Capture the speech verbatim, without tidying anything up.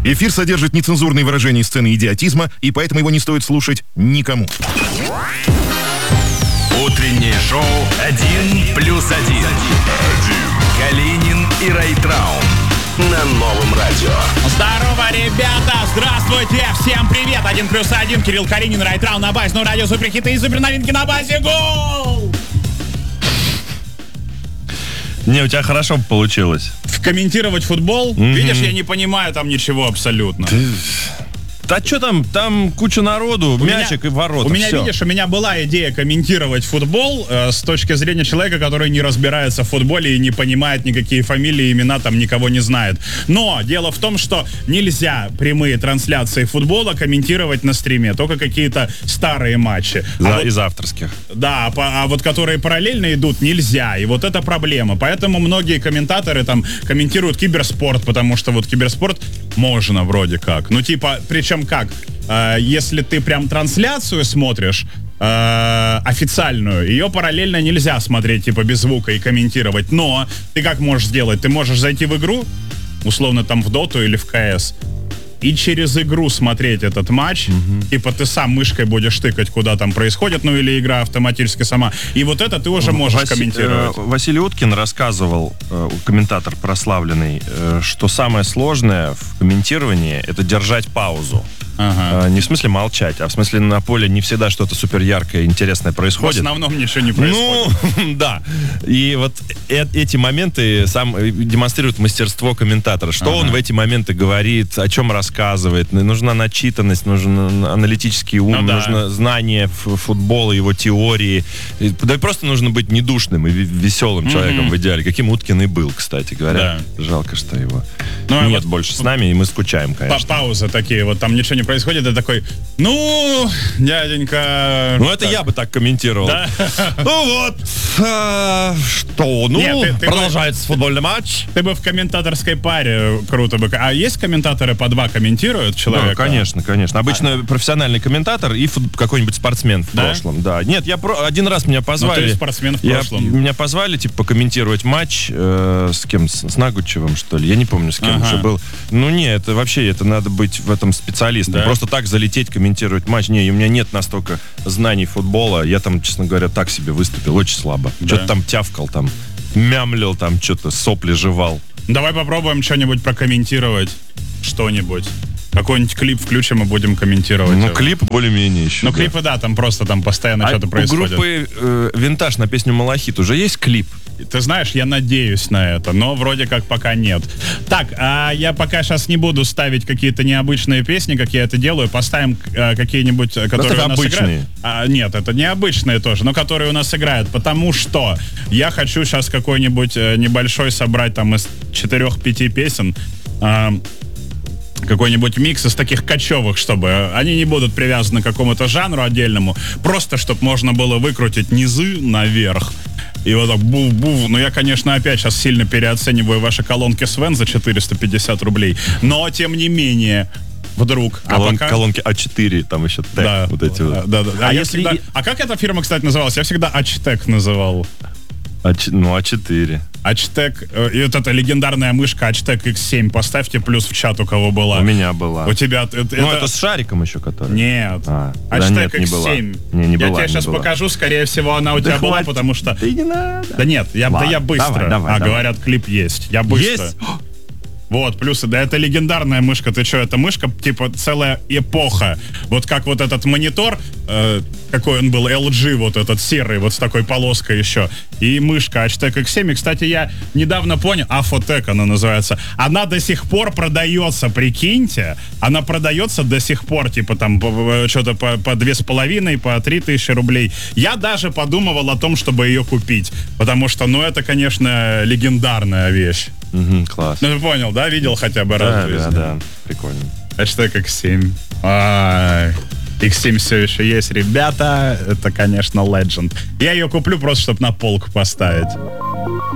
Эфир содержит нецензурные выражения и сцены идиотизма, и поэтому его не стоит слушать никому. Утреннее шоу «Один плюс один». Калинин и Райтрау на новом радио. Здорово, ребята! Здравствуйте! Всем привет! Один плюс один, Кирилл Калинин, Райтрау на базе, ну радио, суперхиты и суперновинки на базе. Гол! Не, у тебя хорошо получилось. Комментировать футбол? Mm-hmm. Видишь, я не понимаю там ничего абсолютно. Ты... Да что там, там куча народу, у мячик меня, и ворота. У меня, все. видишь, у меня была идея комментировать футбол э, с точки зрения человека, который не разбирается в футболе и не понимает никакие фамилии, имена, там никого не знает. Но дело в том, что нельзя прямые трансляции футбола комментировать на стриме, только какие-то старые матчи. За, а вот, из авторских. Да, а, а вот которые параллельно идут, нельзя. И вот это проблема. Поэтому многие комментаторы там комментируют киберспорт, потому что вот киберспорт можно вроде как. Ну типа, причем как? Э, если ты прям трансляцию смотришь, э, официальную, ее параллельно нельзя смотреть типа без звука и комментировать. Но ты как можешь сделать? Ты можешь зайти в игру, условно там в доту или в КС, и через игру смотреть этот матч. Mm-hmm. Типа ты сам мышкой будешь тыкать, куда там происходит, ну или игра автоматически сама. И вот это ты уже можешь Васи... комментировать. Э, Василий Уткин рассказывал, э, комментатор прославленный, э, что самое сложное в комментировании — это держать паузу. Ага. Э, не в смысле молчать, а в смысле на поле не всегда что-то супер яркое, интересное происходит. В основном ничего не происходит. Ну, да. И вот э- эти моменты сам демонстрируют мастерство комментатора. Что ага. он в эти моменты говорит, о чем рассказывает. Нужна начитанность, нужен аналитический ум, ну, да. нужно знание футбола, его теории. Да и просто нужно быть недушным и веселым mm-hmm. человеком в идеале. Каким Уткин и был, кстати говоря. Да. Жалко, что его ну, нет вот больше с нами, и мы скучаем, конечно. Паузы такие, вот там ничего не происходит, и такой, ну, дяденька... Ну, это так. Я бы так комментировал. Да? Ну вот, а, что, ну, Нет, ты, ты продолжается бы, футбольный матч. Ты бы в комментаторской паре круто бы... А есть комментаторы по два комментируют человека? Да, конечно, конечно. Обычно а. профессиональный комментатор и фут... какой-нибудь спортсмен в да? прошлом. Да. Нет, я про... один раз меня позвали... Ну, ты спортсмен в я... прошлом. Меня позвали, типа, покомментировать матч э, с кем? С, с Нагучевым, что ли? Я не помню, с кем ага. уже был. Ну, не, это вообще, это надо быть в этом специалистом. Да? Просто так залететь, комментировать матч. Не, у меня нет настолько знаний футбола. Я там, честно говоря, так себе выступил, очень слабо. Да. Что-то там тявкал, там, мямлил, там, что-то сопли жевал. Давай попробуем что-нибудь прокомментировать. Что-нибудь. Какой-нибудь клип включим и будем комментировать. Ну, клип более-менее еще. Ну, да. клипы, да, там просто там постоянно а что-то происходит. У группы э, «Винтаж» на песню «Малахит» уже есть клип? Ты знаешь, я надеюсь на это, но вроде как пока нет. Так, а я пока сейчас не буду ставить какие-то необычные песни, как я это делаю. Поставим а, какие-нибудь, которые это у нас обычные. играют. А, нет, это необычные тоже, но которые у нас играют. Потому что я хочу сейчас какой-нибудь небольшой собрать там из четырех-пяти песен. А, какой-нибудь микс из таких кочевых, чтобы они не будут привязаны к какому-то жанру отдельному, просто чтобы можно было выкрутить низы наверх. И вот так був-був. Ну, я, конечно, опять сейчас сильно переоцениваю ваши колонки Свен за четыреста пятьдесят рублей. Но, тем не менее, вдруг. Колон, а пока... Колонки А четыре, там еще тег, да, вот эти вот. Да, да. А, а, я если... всегда... а как эта фирма, кстати, называлась? Я всегда Ачтек называл. А, ну, А четыре. Ачтек, и вот эта легендарная мышка Ачтек икс семь. Поставьте плюс в чат, у кого была. У меня была. У тебя... Это, ну, это... это с шариком еще, который. Нет. А, Ачтек да икс семь. Не, не я была, тебе не сейчас была. покажу, скорее всего, она у да тебя была, потому что... Да не надо. Да нет, я, да я быстро. Давай, давай, а, давай. говорят, клип есть. Я быстро. Есть? Вот, плюсы, да, это легендарная мышка. Ты что, это мышка, типа, целая эпоха. Вот как вот этот монитор, э, какой он был, эл джи, вот этот серый, вот с такой полоской еще. И мышка Ачтек икс семь. И, кстати, я недавно понял, Афотек она называется, она до сих пор продается, прикиньте. Она продается до сих пор, типа, там, что-то по, по две с половиной, по три тысячи рублей. Я даже подумывал о том, чтобы ее купить. Потому что, ну, это, конечно, легендарная вещь. Угу, класс. Ну, ты понял, да? Видел хотя бы раз да, в жизни? Да, да, прикольно. Ачтек икс семь. Ай, икс семь все еще есть, ребята. Это, конечно, legend. Я ее куплю просто, чтобы на полку поставить.